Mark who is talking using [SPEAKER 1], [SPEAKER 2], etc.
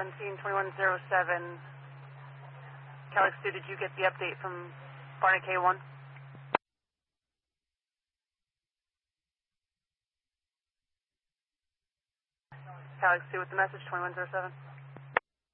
[SPEAKER 1] on scene 2107. Calix 2, did you get the update from Barney K1? Calix 2 with the message, 2107.